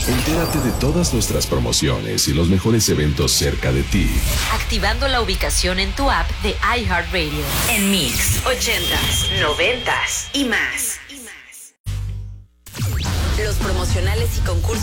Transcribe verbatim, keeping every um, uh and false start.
Entérate de todas nuestras promociones y los mejores eventos cerca de ti, activando la ubicación en tu app de iHeartRadio. En Mix, ochentas, noventas y más. Los promocionales y concursos